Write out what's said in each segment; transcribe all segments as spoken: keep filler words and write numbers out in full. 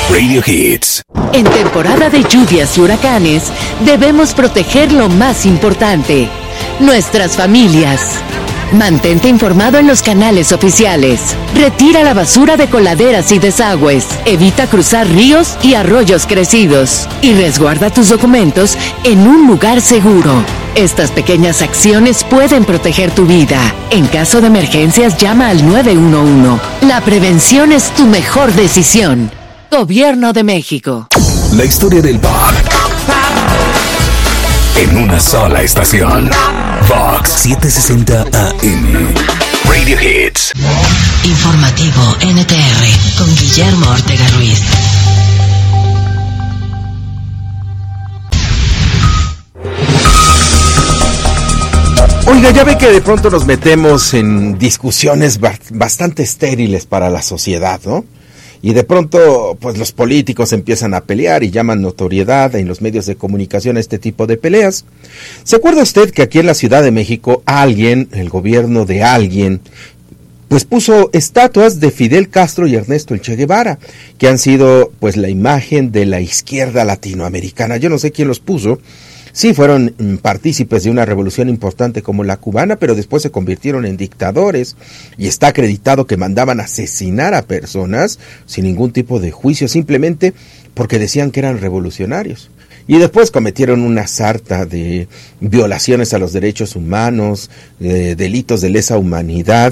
Radio Hits. En temporada de lluvias y huracanes, debemos proteger lo más importante: nuestras familias. Mantente informado en los canales oficiales. Retira la basura de coladeras y desagües. Evita cruzar ríos y arroyos crecidos. Y resguarda tus documentos en un lugar seguro. Estas pequeñas acciones pueden proteger tu vida. En caso de emergencias, llama al nueve uno uno. La prevención es tu mejor decisión. Gobierno de México. La historia del pop en una sola estación. Vox setecientos sesenta A M. Radio Hits. Informativo N T R con Guillermo Ortega Ruiz. Oiga, ya ve que de pronto nos metemos en discusiones bastante estériles para la sociedad, ¿no? Y de pronto, pues los políticos empiezan a pelear y llaman notoriedad en los medios de comunicación a este tipo de peleas. ¿Se acuerda usted que aquí en la Ciudad de México alguien, el gobierno de alguien, pues puso estatuas de Fidel Castro y Ernesto el Che Guevara, que han sido pues la imagen de la izquierda latinoamericana? Yo no sé quién los puso. Sí, fueron partícipes de una revolución importante como la cubana, pero después se convirtieron en dictadores y está acreditado que mandaban asesinar a personas sin ningún tipo de juicio, simplemente porque decían que eran revolucionarios. Y después cometieron una sarta de violaciones a los derechos humanos, eh, delitos de lesa humanidad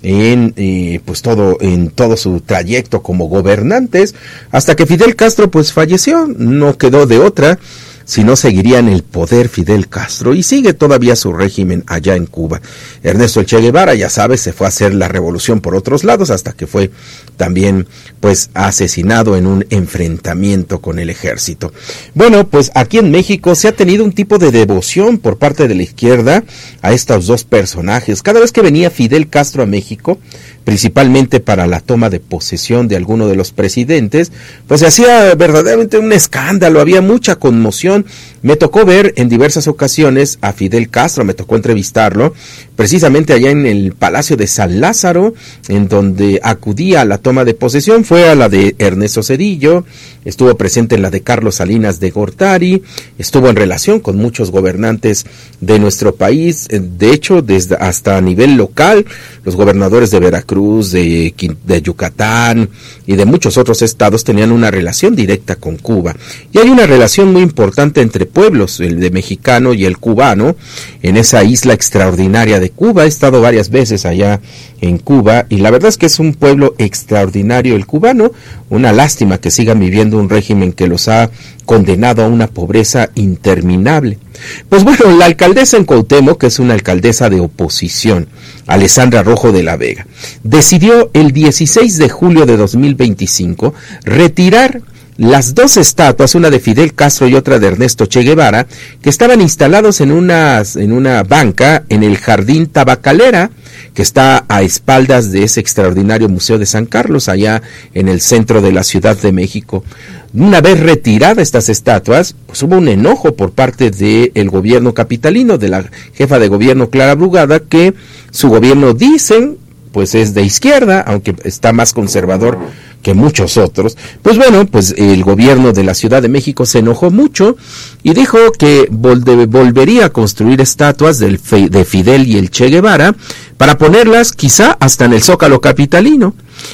en eh, pues todo en todo su trayecto como gobernantes, hasta que Fidel Castro pues falleció. No quedó de otra. Si no, seguiría en el poder Fidel Castro, y sigue todavía su régimen allá en Cuba. Ernesto el Che Guevara, ya sabes, se fue a hacer la revolución por otros lados hasta que fue también pues asesinado en un enfrentamiento con el ejército. Bueno, pues aquí en México se ha tenido un tipo de devoción por parte de la izquierda a estos dos personajes. Cada vez que venía Fidel Castro a México, principalmente para la toma de posesión de alguno de los presidentes, pues se hacía verdaderamente un escándalo, había mucha conmoción. Me tocó ver en diversas ocasiones a Fidel Castro, me tocó entrevistarlo, precisamente allá en el Palacio de San Lázaro, en donde acudía a la toma de posesión. Fue a la de Ernesto Zedillo, estuvo presente en la de Carlos Salinas de Gortari, estuvo en relación con muchos gobernantes de nuestro país, de hecho, desde hasta a nivel local, los gobernadores de Veracruz, de, de Yucatán y de muchos otros estados tenían una relación directa con Cuba. Y hay una relación muy importante entre pueblos, el de mexicano y el cubano, en esa isla extraordinaria de Cuba. He estado varias veces allá en Cuba y la verdad es que es un pueblo extraordinario el cubano. Una lástima que sigan viviendo un régimen que los ha condenado a una pobreza interminable. Pues bueno, la alcaldesa en Cuauhtémoc, que es una alcaldesa de oposición, Alessandra Rojo de la Vega, decidió el dieciséis de julio de dos mil veinticinco retirar las dos estatuas, una de Fidel Castro y otra de Ernesto Che Guevara, que estaban instalados en una, en una banca en el Jardín Tabacalera, que está a espaldas de ese extraordinario Museo de San Carlos, allá en el centro de la Ciudad de México. Una vez retiradas estas estatuas, pues hubo un enojo por parte del gobierno capitalino, de la jefa de gobierno Clara Brugada, que su gobierno, dicen, pues es de izquierda, aunque está más conservador que muchos otros. Pues bueno, pues el gobierno de la Ciudad de México se enojó mucho y dijo que vol- volvería a construir estatuas del fe- de Fidel y el Che Guevara para ponerlas quizá hasta en el Zócalo capitalino.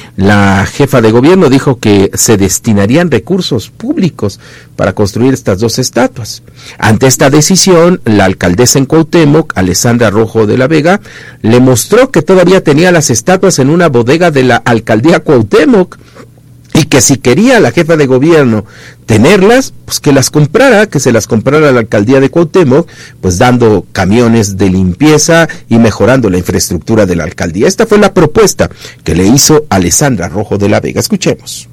La jefa de gobierno dijo que se destinarían recursos públicos para construir estas dos estatuas. Ante esta decisión, la alcaldesa en Cuauhtémoc, Alessandra Rojo de la Vega, le mostró que todavía tenía las estatuas en una bodega de la alcaldía Cuauhtémoc, y que si quería la jefa de gobierno tenerlas, pues que las comprara, que se las comprara a la alcaldía de Cuauhtémoc, pues dando camiones de limpieza y mejorando la infraestructura de la alcaldía. Esta fue la propuesta que le hizo Alessandra Rojo de la Vega. Escuchemos.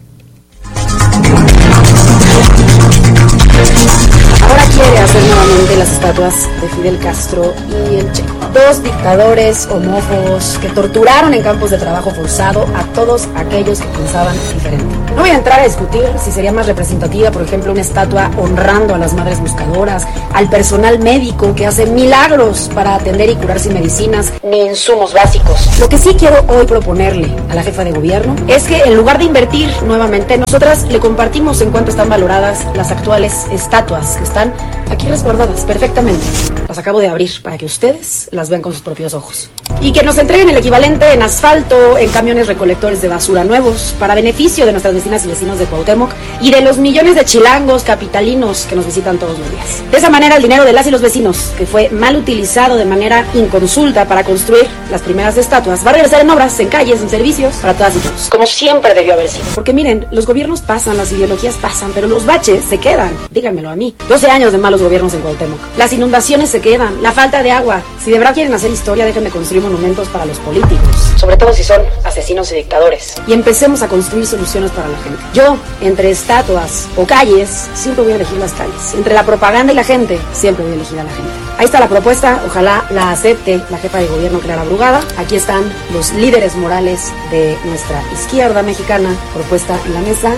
Ahora quiere hacer nuevamente las estatuas de Fidel Castro y el Che, dos dictadores homófobos que torturaron en campos de trabajo forzado a todos aquellos que pensaban diferente. No voy a entrar a discutir si sería más representativa, por ejemplo, una estatua honrando a las madres buscadoras, al personal médico que hace milagros para atender y curar sin medicinas ni insumos básicos. Lo que sí quiero hoy proponerle a la jefa de gobierno es que en lugar de invertir nuevamente, nosotras le compartimos en cuánto están valoradas las actuales estatuas que están aquí resguardadas perfectamente. Las acabo de abrir para que ustedes las vean con sus propios ojos. Y que nos entreguen el equivalente en asfalto, en camiones recolectores de basura nuevos, para beneficio de nuestras vecinas y vecinos de Cuauhtémoc y de los millones de chilangos capitalinos que nos visitan todos los días. De esa manera, el dinero de las y los vecinos, que fue mal utilizado de manera inconsulta para construir las primeras estatuas, va a regresar en obras, en calles, en servicios, para todas y todos, como siempre debió haber sido. Porque miren, los gobiernos pasan, las ideologías pasan, pero los baches se quedan. Díganmelo a mí. doce años de malos gobiernos en Cuauhtémoc. Las inundaciones se quedan, la falta de agua. Si de verdad quieren hacer historia, déjenme construir monumentos para los políticos, sobre todo si son asesinos y dictadores. Y empecemos a construir soluciones para la gente. Yo, entre estatuas o calles, siempre voy a elegir las calles. Entre la propaganda y la gente, siempre voy a elegir a la gente. Ahí está la propuesta, ojalá la acepte la jefa de gobierno Clara Brugada. Aquí están los líderes morales de nuestra izquierda mexicana, propuesta en la mesa.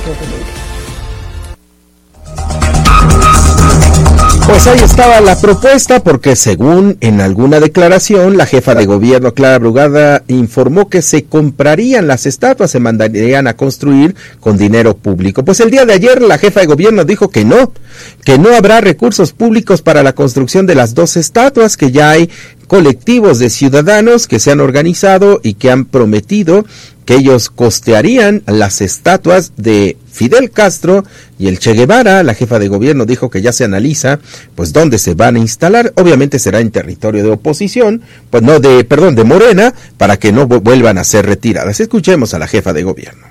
Pues ahí estaba la propuesta, porque según en alguna declaración, la jefa de gobierno Clara Brugada informó que se comprarían las estatuas, se mandarían a construir con dinero público. Pues el día de ayer la jefa de gobierno dijo que no, que no habrá recursos públicos para la construcción de las dos estatuas, que ya hay colectivos de ciudadanos que se han organizado y que han prometido que ellos costearían las estatuas de Fidel Castro y el Che Guevara. La jefa de gobierno dijo que ya se analiza pues dónde se van a instalar. Obviamente será en territorio de oposición, pues no de, perdón, de Morena, para que no vuelvan a ser retiradas. Escuchemos a la jefa de gobierno.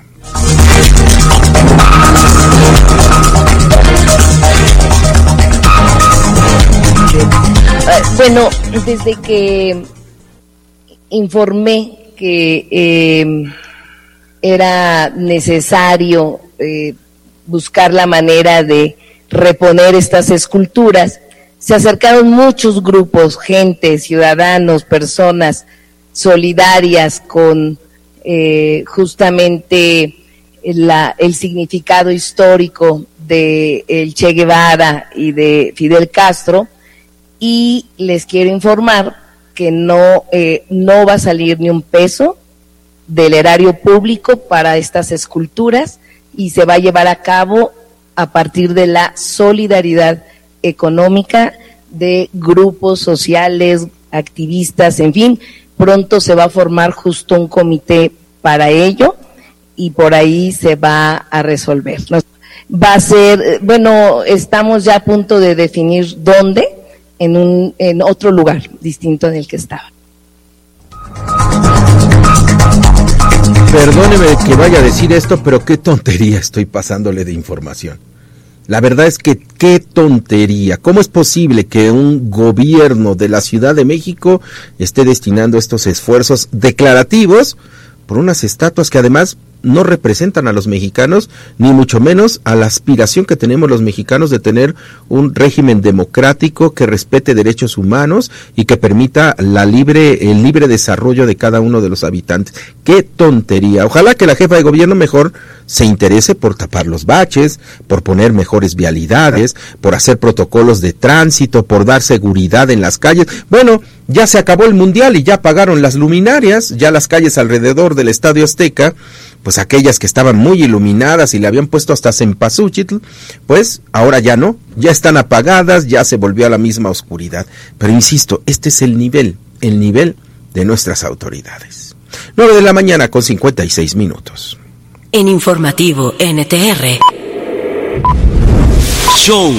Bueno, desde que informé que eh, era necesario eh, buscar la manera de reponer estas esculturas, se acercaron muchos grupos, gente, ciudadanos, personas solidarias con eh, justamente la, el significado histórico de el Che Guevara y de Fidel Castro. Y les quiero informar que no, eh, no va a salir ni un peso del erario público para estas esculturas, y se va a llevar a cabo a partir de la solidaridad económica de grupos sociales, activistas, en fin. Pronto se va a formar justo un comité para ello y por ahí se va a resolver. Va a ser, bueno, estamos ya a punto de definir dónde, en un en otro lugar distinto en el que estaba. Perdóneme que vaya a decir esto, pero qué tontería estoy pasándole de información. La verdad es que qué tontería. ¿Cómo es posible que un gobierno de la Ciudad de México esté destinando estos esfuerzos declarativos por unas estatuas que además no representan a los mexicanos, ni mucho menos a la aspiración que tenemos los mexicanos de tener un régimen democrático que respete derechos humanos y que permita la libre, el libre desarrollo de cada uno de los habitantes? ¡Qué tontería! Ojalá que la jefa de gobierno mejor se interese por tapar los baches, por poner mejores vialidades, por hacer protocolos de tránsito, por dar seguridad en las calles. Bueno, ya se acabó el mundial y ya apagaron las luminarias, ya las calles alrededor del Estadio Azteca, pues aquellas que estaban muy iluminadas y le habían puesto hasta cempasúchitl, pues ahora ya no, ya están apagadas, ya se volvió a la misma oscuridad. Pero insisto, este es el nivel, el nivel de nuestras autoridades. nueve de la mañana con cincuenta y seis minutos. En Informativo N T R. Show.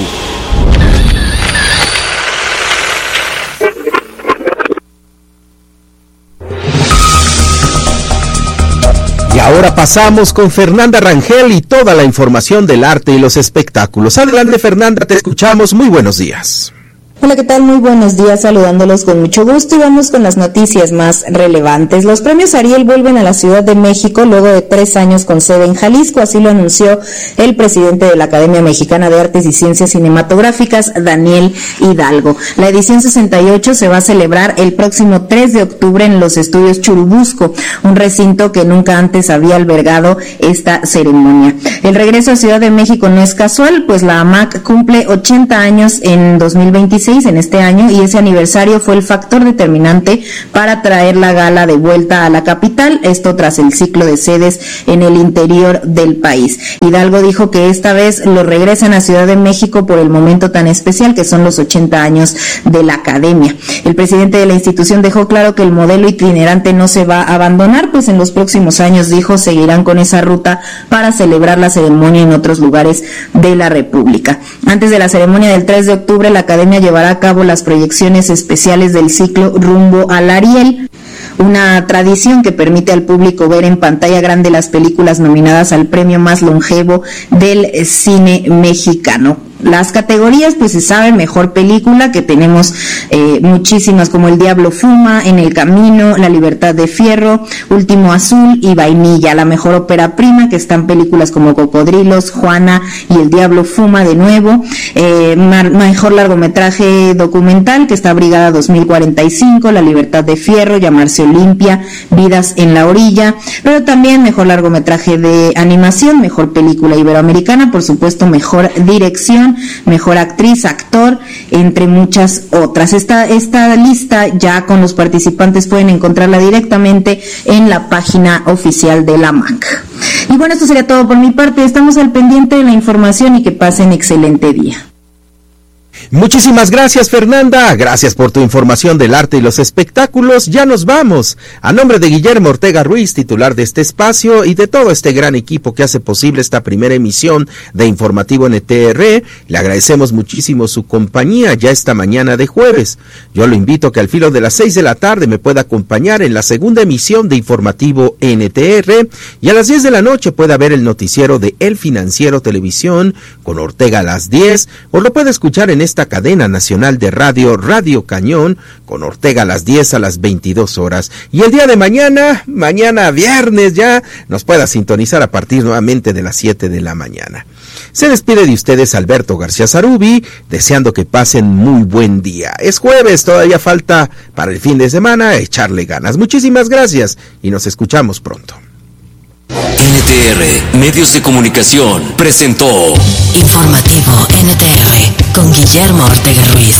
Y ahora pasamos con Fernanda Rangel y toda la información del arte y los espectáculos. Adelante, Fernanda, te escuchamos. Muy buenos días. Hola, ¿qué tal? Muy buenos días, saludándolos con mucho gusto y vamos con las noticias más relevantes. Los premios Ariel vuelven a la Ciudad de México luego de tres años con sede en Jalisco, así lo anunció el presidente de la Academia Mexicana de Artes y Ciencias Cinematográficas, Daniel Hidalgo. La edición sesenta y ocho se va a celebrar el próximo tres de octubre en los estudios Churubusco, un recinto que nunca antes había albergado esta ceremonia. El regreso a Ciudad de México no es casual, pues la A M A C cumple ochenta años en dos mil veintiséis, en este año, y ese aniversario fue el factor determinante para traer la gala de vuelta a la capital, esto tras el ciclo de sedes en el interior del país. Hidalgo dijo que esta vez lo regresan a Ciudad de México por el momento tan especial que son los ochenta años de la Academia. El presidente de la institución dejó claro que el modelo itinerante no se va a abandonar, pues en los próximos años, dijo, seguirán con esa ruta para celebrar la ceremonia en otros lugares de la República. Antes de la ceremonia del tres de octubre, la Academia llevará a cabo las proyecciones especiales del ciclo Rumbo al Ariel, una tradición que permite al público ver en pantalla grande las películas nominadas al premio más longevo del cine mexicano. Las categorías, pues se sabe, mejor película, que tenemos eh, muchísimas como El Diablo Fuma, En el Camino, La Libertad de Fierro, Último Azul y Vainilla. La mejor ópera prima, que están películas como Cocodrilos, Juana y El Diablo Fuma de nuevo. Eh, mejor largometraje documental, que está Brigada dos mil cuarenta y cinco, La Libertad de Fierro, Llamarse Olimpia, Vidas en la Orilla. Pero también mejor largometraje de animación, mejor película iberoamericana, por supuesto, mejor dirección, mejor actriz, actor, entre muchas otras. Esta, esta lista ya con los participantes pueden encontrarla directamente en la página oficial de la A M A C. Y bueno, esto sería todo por mi parte. Estamos al pendiente de la información y que pasen excelente día. Muchísimas gracias, Fernanda. Gracias por tu información del arte y los espectáculos. Ya nos vamos. A nombre de Guillermo Ortega Ruiz, titular de este espacio, y de todo este gran equipo que hace posible esta primera emisión de Informativo N T R, le agradecemos muchísimo su compañía ya esta mañana de jueves. Yo lo invito a que al filo de las seis de la tarde me pueda acompañar en la segunda emisión de Informativo N T R, y a las diez de la noche pueda ver el noticiero de El Financiero Televisión con Ortega a las diez, o lo puede escuchar en esta cadena nacional de radio, Radio Cañón, con Ortega a las diez a las veintidós horas. Y el día de mañana, mañana viernes ya, nos pueda sintonizar a partir nuevamente de las siete de la mañana. Se despide de ustedes Alberto García Zarubi, deseando que pasen muy buen día. Es jueves, todavía falta para el fin de semana echarle ganas. Muchísimas gracias y nos escuchamos pronto. N T R, Medios de Comunicación, presentó Informativo N T R con Guillermo Ortega Ruiz.